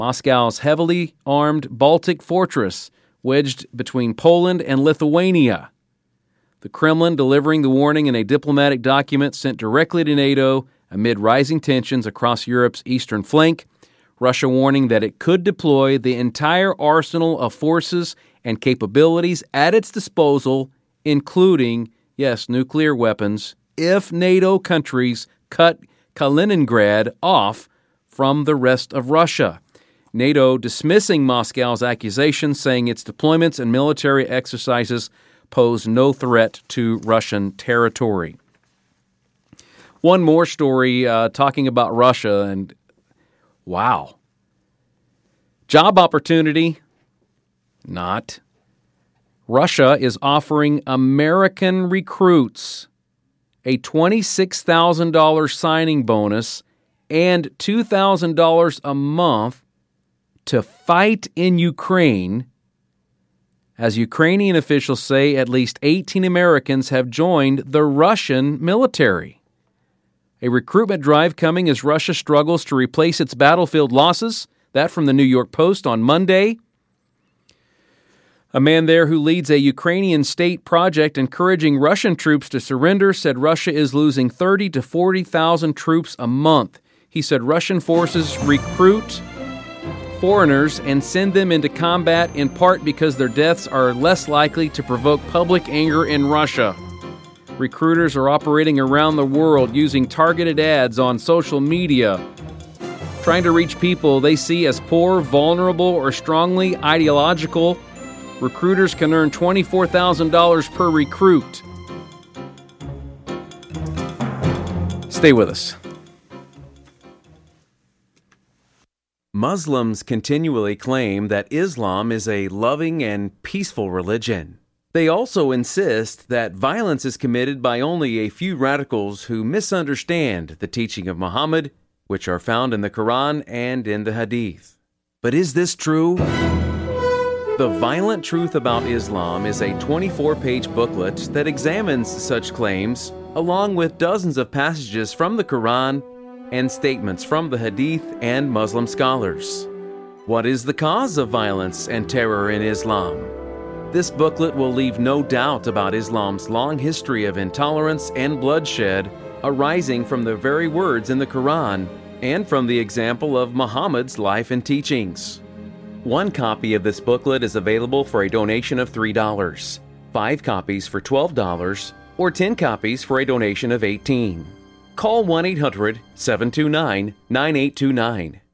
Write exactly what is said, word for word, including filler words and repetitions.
Moscow's heavily armed Baltic fortress wedged between Poland and Lithuania. The Kremlin delivering the warning in a diplomatic document sent directly to NATO amid rising tensions across Europe's eastern flank. Russia warning that it could deploy the entire arsenal of forces and capabilities at its disposal, including, yes, nuclear weapons, if NATO countries cut Kaliningrad off from the rest of Russia. NATO dismissing Moscow's accusations, saying its deployments and military exercises pose no threat to Russian territory. One more story uh, talking about Russia, and wow. Job opportunity? Not. Russia is offering American recruits a twenty-six thousand dollars signing bonus and two thousand dollars a month to fight in Ukraine. As Ukrainian officials say, at least eighteen Americans have joined the Russian military. A recruitment drive coming as Russia struggles to replace its battlefield losses. That from the New York Post on Monday. A man there who leads a Ukrainian state project encouraging Russian troops to surrender said Russia is losing thirty to forty thousand troops a month. He said Russian forces recruit foreigners and send them into combat in part because their deaths are less likely to provoke public anger in Russia. Recruiters are operating around the world using targeted ads on social media, trying to reach people they see as poor, vulnerable, or strongly ideological. Recruiters can earn twenty-four thousand dollars per recruit. Stay with us. Muslims continually claim that Islam is a loving and peaceful religion. They also insist that violence is committed by only a few radicals who misunderstand the teaching of Muhammad, which are found in the Quran and in the Hadith. But is this true? The Violent Truth About Islam is a twenty-four page booklet that examines such claims, along with dozens of passages from the Quran and statements from the Hadith and Muslim scholars. What is the cause of violence and terror in Islam? This booklet will leave no doubt about Islam's long history of intolerance and bloodshed arising from the very words in the Quran and from the example of Muhammad's life and teachings. One copy of this booklet is available for a donation of three dollars, five copies for twelve dollars, or ten copies for a donation of eighteen dollars. Call one eight hundred, seven two nine, nine eight two nine.